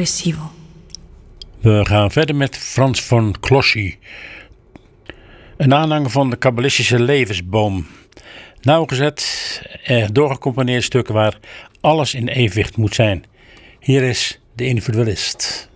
progressivo. We gaan verder met Franz von Clossy, een aanhanger van de kabbalistische levensboom. Nauwgezet, doorgecomponeerde stukken waar alles in evenwicht moet zijn. Hier is de individualist.